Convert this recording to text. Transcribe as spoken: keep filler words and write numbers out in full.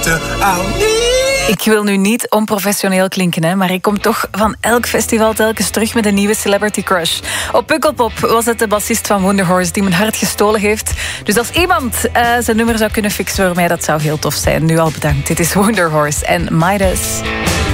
Ik wil nu niet onprofessioneel klinken, hè, maar ik kom toch van elk festival telkens terug met een nieuwe celebrity crush. Op Pukkelpop was het de bassist van Wonderhorse die mijn hart gestolen heeft. Dus als iemand uh, zijn nummer zou kunnen fixen voor mij, dat zou heel tof zijn. Nu al bedankt. Dit is Wonderhorse en Midas.